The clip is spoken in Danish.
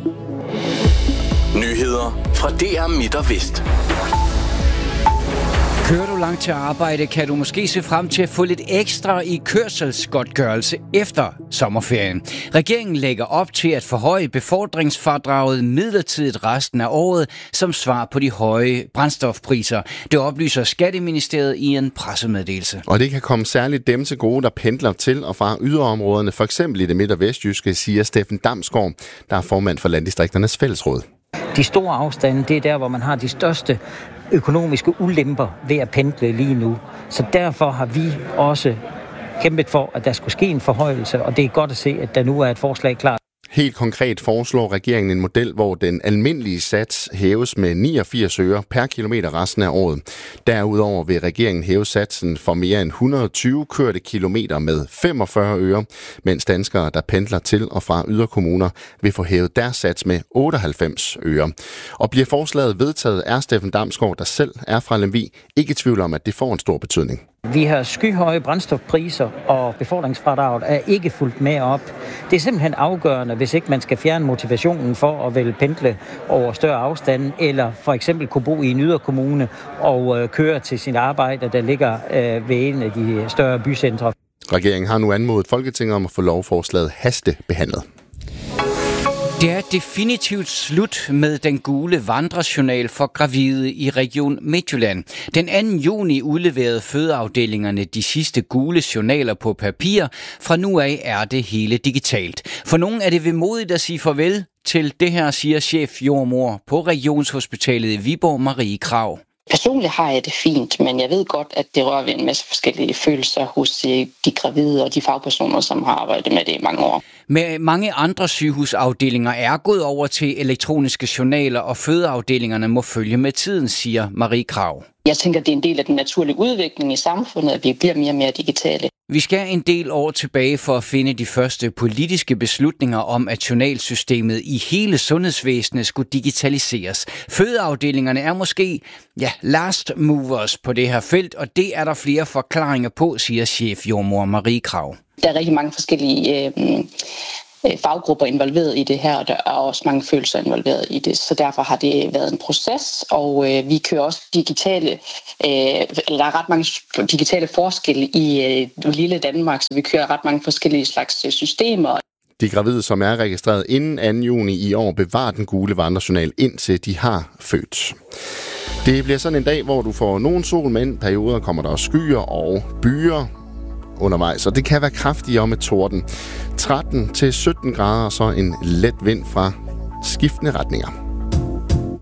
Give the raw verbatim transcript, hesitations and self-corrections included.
Nyheder fra D R Midt og Vest. Kører du langt til arbejde, kan du måske se frem til at få lidt ekstra i kørselsgodtgørelse efter sommerferien. Regeringen lægger op til at forhøje befordringsfradraget midlertidigt resten af året som svar på de høje brændstofpriser. Det oplyser Skatteministeriet i en pressemeddelelse. Og det kan komme særligt dem til gode, der pendler til og fra yderområderne, for eksempel i det midt- og vestjyske, siger Steffen Damsgaard, der er formand for Landdistrikternes Fællesråd. De store afstande, det er der, hvor man har de største økonomiske ulemper ved at pendle lige nu. Så derfor har vi også kæmpet for, at der skulle ske en forhøjelse, og det er godt at se, at der nu er et forslag klar. Helt konkret foreslår regeringen en model, hvor den almindelige sats hæves med niogfirs øre per kilometer resten af året. Derudover vil regeringen hæve satsen for mere end et hundrede og tyve kørte kilometer med femogfyrre øre, mens danskere, der pendler til og fra yderkommuner, vil få hævet deres sats med otteoghalvfems øre. Og bliver forslaget vedtaget, er Steffen Damsgaard, der selv er fra Lemvig, ikke i tvivl om, at det får en stor betydning. Vi har skyhøje brændstofpriser, og befordringsfradraget er ikke fulgt med op. Det er simpelthen afgørende, hvis ikke man skal fjerne motivationen for at vælge pendle over større afstande, eller for eksempel kunne bo i en yderkommune og øh, køre til sin arbejde, der ligger øh, ved en af de større bycentre. Regeringen har nu anmodet Folketinget om at få lovforslaget hastebehandlet. Det er definitivt slut med den gule vandrejournal for gravide i Region Midtjylland. Den anden juni udleverede fødeafdelingerne de sidste gule journaler på papir. Fra nu af er det hele digitalt. For nogle er det vemodigt at sige farvel til det her, siger chef jordmor på Regionshospitalet i Viborg, Marie Krag. Personligt har jeg det fint, men jeg ved godt, at det rører ved en masse forskellige følelser hos de gravide og de fagpersoner, som har arbejdet med det i mange år. Med mange andre sygehusafdelinger er gået over til elektroniske journaler, og fødeafdelingerne må følge med tiden, siger Marie Krag. Jeg tænker, det er en del af den naturlige udvikling i samfundet, at vi bliver mere og mere digitale. Vi skal en del år tilbage for at finde de første politiske beslutninger om, at journalsystemet i hele sundhedsvæsenet skulle digitaliseres. Fødeafdelingerne er måske ja, last movers på det her felt, og det er der flere forklaringer på, siger chef jordmor Marie Krag. Der er rigtig mange forskellige øh, faggrupper involveret i det her, og der er også mange følelser involveret i det, så derfor har det været en proces, og øh, vi kører også digitale, øh, eller der er ret mange digitale forskelle i øh, lille Danmark, så vi kører ret mange forskellige slags systemer. De gravide, som er registreret inden anden juni i år, bevarer den gule vandrejournal indtil de har født. Det bliver sådan en dag, hvor du får nogen sol, men perioder kommer der skyer og byer undervejs, og det kan være kraftigere med torden. tretten til sytten grader og så en let vind fra skiftende retninger.